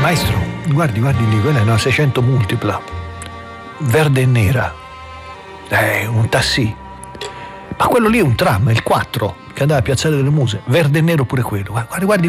Maestro, guardi lì, quella è una 600 multipla, verde e nera. Un taxi. Ma quello lì è un tram, è il 4, che andava a Piazzale delle Muse, verde e nero pure quello. Guardi.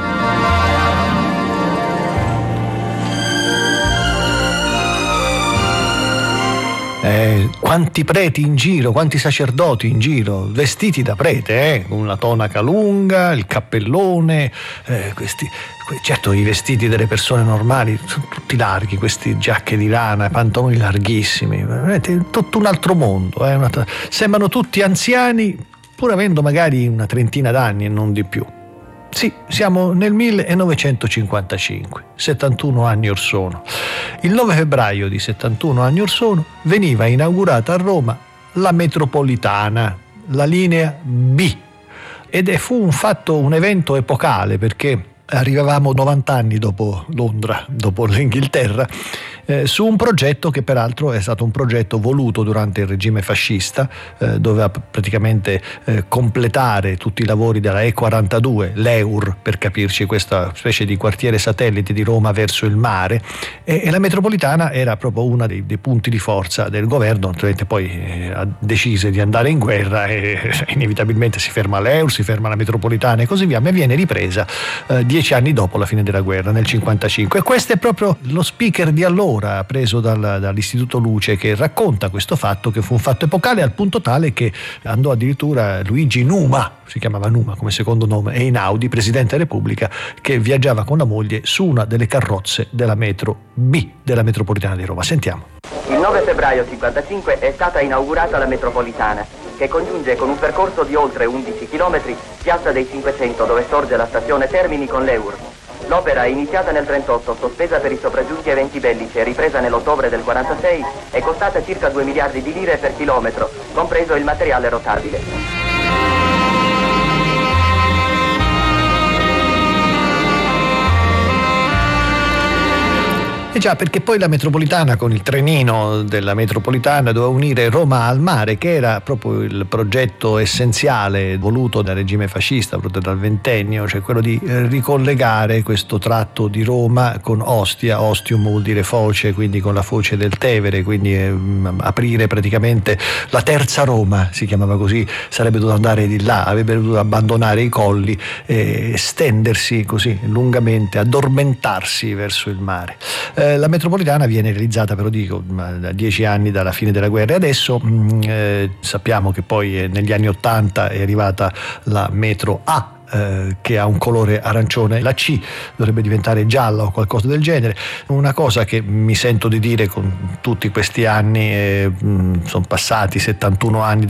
Quanti preti in giro, quanti sacerdoti in giro, vestiti da prete, con la tonaca lunga, il cappellone, certo i vestiti delle persone normali sono tutti larghi, questi giacche di lana, pantaloni larghissimi, veramente tutto un altro mondo, sembrano tutti anziani pur avendo magari una trentina d'anni e non di più. Sì, siamo nel 1955, 71 anni or sono. Il 9 febbraio di 71 anni or sono veniva inaugurata a Roma la metropolitana, la linea B. Ed fu un evento epocale perché arrivavamo 90 anni dopo Londra, dopo l'Inghilterra, su un progetto che peraltro è stato un progetto voluto durante il regime fascista, doveva praticamente completare tutti i lavori della E42, l'EUR per capirci, questa specie di quartiere satellite di Roma verso il mare, e la metropolitana era proprio uno dei punti di forza del governo. Naturalmente poi decise di andare in guerra e inevitabilmente si ferma l'EUR, si ferma la metropolitana e così via, ma viene ripresa 10 anni dopo la fine della guerra, nel 55. E questo è proprio lo speaker di allora, preso dall'Istituto Luce, che racconta questo fatto, che fu un fatto epocale al punto tale che andò addirittura Luigi Numa, si chiamava Numa come secondo nome, Einaudi, Presidente della Repubblica, che viaggiava con la moglie su una delle carrozze della metro B, della metropolitana di Roma. Sentiamo. Il 9 febbraio 55 è stata inaugurata la metropolitana, che congiunge con un percorso di oltre 11 km Piazza dei 500, dove sorge la stazione Termini, con l'EUR. L'opera, iniziata nel 1938, sospesa per i sopraggiunti eventi bellici e ripresa nell'ottobre del 1946, è costata circa 2 miliardi di lire per chilometro, compreso il materiale rotabile. Già, perché poi la metropolitana, con il trenino della metropolitana, doveva unire Roma al mare, che era proprio il progetto essenziale voluto dal regime fascista, proprio dal ventennio, cioè quello di ricollegare questo tratto di Roma con Ostia. Ostium vuol dire foce, quindi con la foce del Tevere, quindi aprire praticamente la terza Roma, si chiamava così, sarebbe dovuto andare di là, avrebbe dovuto abbandonare i colli e stendersi così lungamente, addormentarsi verso il mare. La metropolitana viene realizzata, però dico, da 10 anni dalla fine della guerra, e adesso sappiamo che poi negli anni 80 è arrivata la metro A, che ha un colore arancione, la C dovrebbe diventare gialla o qualcosa del genere. Una cosa che mi sento di dire con tutti questi anni, sono passati 71 anni